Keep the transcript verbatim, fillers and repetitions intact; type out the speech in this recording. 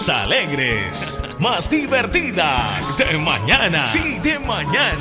más alegres, más divertidas. De mañana, sí, de mañana.